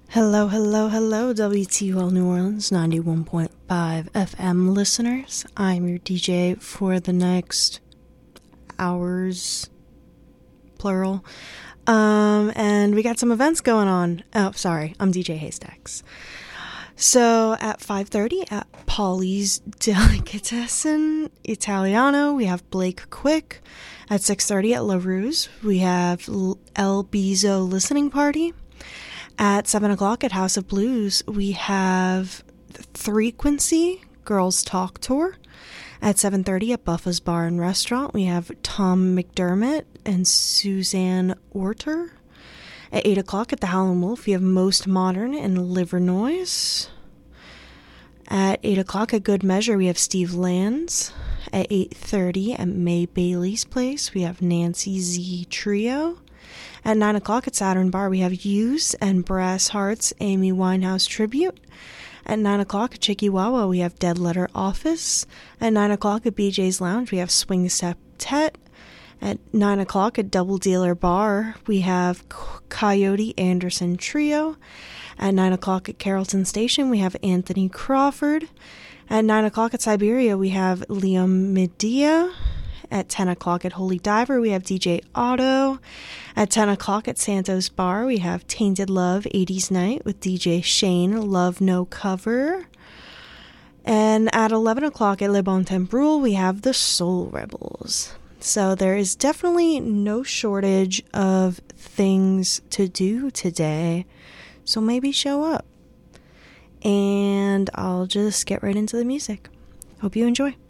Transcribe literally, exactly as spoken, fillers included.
Hello, hello, hello, W T U L New Orleans ninety-one point five F M listeners. I'm your D J for the next hours, plural. Um, and we got some events going on. Oh, sorry, I'm D J Haystacks. So at five thirty at Polly's Delicatessen Italiano, we have Blake Quick. At six thirty at La Ruse, we have El Bizo Listening Party. At seven o'clock at House of Blues, we have Frequency Girls Talk Tour. At seven thirty at Buffa's Bar and Restaurant, we have Tom McDermott and Suzanne Orter. At eight o'clock at the Howlin' Wolf, we have Most Modern and Liver Noise. At eight o'clock at Good Measure, we have Steve Lands. At eight thirty at May Bailey's Place, we have Nancy Z Trio. At nine o'clock at Saturn Bar, we have Use and Brass Hearts Amy Winehouse Tribute. At nine o'clock at Chikiwawa, we have Dead Letter Office. At nine o'clock at B J's Lounge, we have Swing Septet. At nine o'clock at Double Dealer Bar, we have Coyote Anderson Trio. At nine o'clock at Carrollton Station, we have Anthony Crawford. At nine o'clock at Siberia, we have Liam Medea. At ten o'clock at Holy Diver, we have D J Otto. At ten o'clock at Santos Bar, we have Tainted Love eighties Night with D J Shane, Love No Cover. And at eleven o'clock at Le Bon Temps Brule, we have the Soul Rebels. So there is definitely no shortage of things to do today. So maybe show up. And I'll just get right into the music. Hope you enjoy.